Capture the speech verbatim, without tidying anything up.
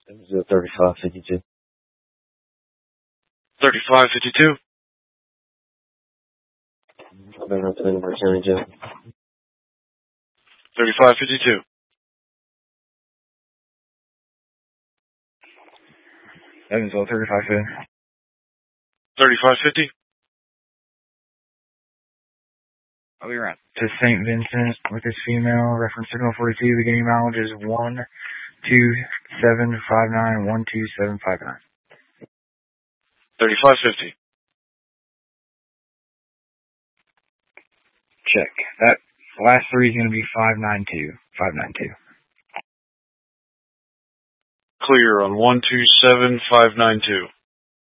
Evansville thirty-five fifty-two. thirty-five fifty-two. Alabama to Montgomery County Jail. thirty-five fifty-two. Evansville thirty-five fifty. thirty-five fifty. I'll be around to Saint Vincent with this female. Reference signal forty-two. Beginning mileage is one two seven five nine one two seven five nine. thirty-five fifty. Check. That last three is going to be five nine two. five nine two. Clear on one two seven five nine two.